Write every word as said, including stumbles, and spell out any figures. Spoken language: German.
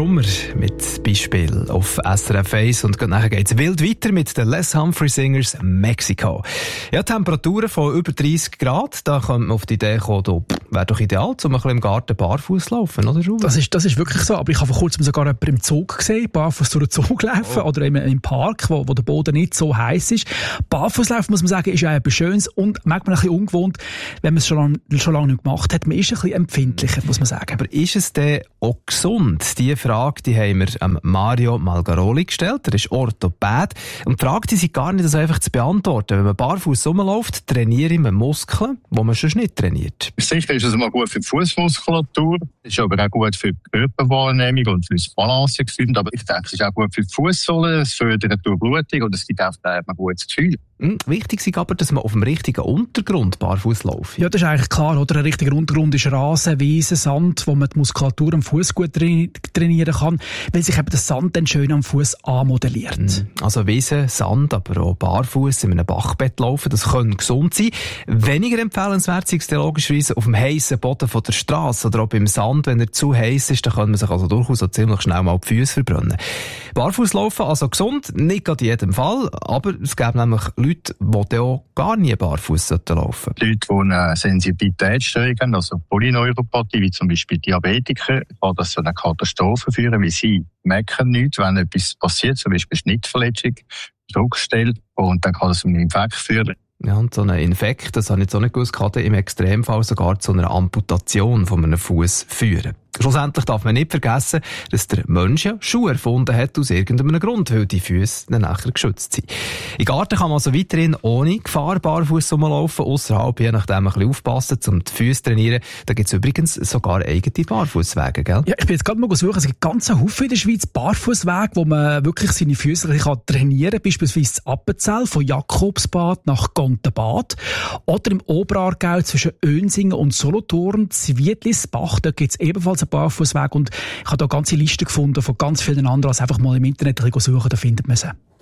Trummer mit Beispiel auf S R F eins und nachher geht es wild weiter mit den Les Humphrey Singers Mexico. Ja, Temperaturen von über dreißig Grad, da kommt man auf die Idee kommen, da wäre doch ideal, um ein bisschen im Garten barfuß zu laufen, oder? Das ist, das ist wirklich so, aber ich habe vor kurzem sogar jemanden im Zug gesehen, barfuß durch den Zug laufen, oh. oder im, im Park, wo, wo der Boden nicht so heiß ist. Barfußlaufen, muss man sagen, ist ja etwas Schönes und manchmal ein bisschen ungewohnt, wenn man es schon lange, schon lange nicht gemacht hat. Man ist ein bisschen empfindlicher, muss man sagen. Aber ist es denn auch gesund? Diese Frage, die haben wir ähm, Mario Malgaroli gestellt. Er ist Orthopäd. Und die Frage, die sind gar nicht so einfach zu beantworten. Wenn man barfuß rumläuft, trainiere man Muskeln, die man sonst nicht trainiert. Sicher ist es mal gut für die Fußmuskulatur. Es ist aber auch gut für die Körperwahrnehmung und für das Balancegefühl. Aber ich denke, es ist auch gut für die Fußsohle. Es fördert die Durchblutung und es gibt auch ein gutes Gefühl. Mhm. Wichtig ist aber, dass man auf dem richtigen Untergrund barfuß läuft. Ja, das ist eigentlich klar, oder? Ein richtiger Untergrund ist Rasen, Wiesen, Sand, wo man die Muskulatur am Fuß gut trainieren kann, weil sich eben der Sand dann schön am Fuß anmodelliert. Mhm. Also Wiesen, Sand, aber auch barfuß in einem Bachbett laufen, das kann gesund sein. Weniger empfehlenswert ist es logischerweise auf dem heissen Boden von der Straße oder auch beim Sand, wenn er zu heiß ist, dann kann man sich also durchaus auch ziemlich schnell mal die Füße verbrennen. Barfuß laufen, also gesund, nicht in jedem Fall, aber es gibt nämlich Leute, die auch gar nie barfuß laufen sollten. Leute, die eine Sensibilitätsstörung haben, also Polyneuropathie, wie zum Beispiel Diabetiker, kann das zu einer Katastrophe führen, weil sie merken nichts, wenn etwas passiert, zum Beispiel Schnittverletzung, Druckstelle, und dann kann das zu einem Infekt führen. Ja, und so ein Infekt, das habe ich jetzt auch nicht gewusst, kann im Extremfall sogar zu einer Amputation von einem Fuß führen. Schlussendlich darf man nicht vergessen, dass der Mensch ja Schuhe erfunden hat aus irgendeinem Grund, weil die Füße dann nachher geschützt sind. Im Garten kann man also weiterhin ohne Gefahr barfuß rumlaufen, ausserhalb, je nachdem ein bisschen aufpassen, um die Füße zu trainieren. Da gibt es übrigens sogar eigene Barfußwege, gell? Ja, ich bin jetzt gerade mal suchen, es gibt ganz Haufen in der Schweiz Barfußwege, wo man wirklich seine Füße trainieren kann, beispielsweise das Appenzell von Jakobsbad nach Gontenbad oder im Oberaargau zwischen Önsingen und Solothurn, Zwietlisbach, da gibt es ebenfalls einen Barfußweg und ich habe da eine ganze Liste gefunden von ganz vielen anderen, also einfach mal im Internet suchen, da findet man sie.